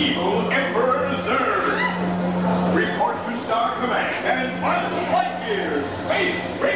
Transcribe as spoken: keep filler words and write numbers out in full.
evil Emperor Zurg. Report to Star Command and Buzz Lightyear, Space Racer.